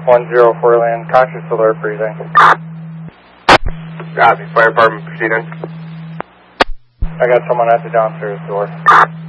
104 land, conscious alert breathing. Copy, fire department proceeding. I got someone at the downstairs door.